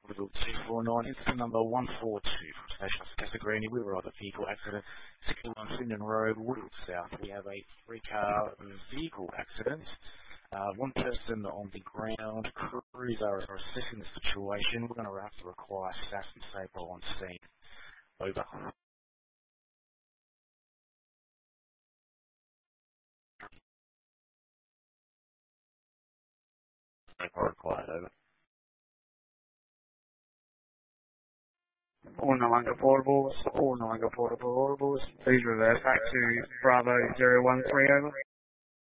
Liverpool 249, incident number 142 from Station Casagrini. We were on a vehicle accident, 61 Swindon Road, Woodwood South. We have a three-car vehicle accident. One person on the ground. Crews are assessing the situation. We're going to have to require SAS and SAPO on scene. Over. Required, over. All no longer portables, please reverse back to Bravo 013, over.